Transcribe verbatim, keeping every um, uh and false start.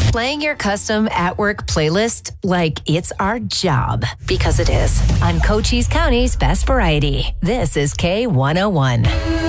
Playing your custom at work playlist like it's our job, because it is. On Cochise County's Best Variety, this is K one oh one.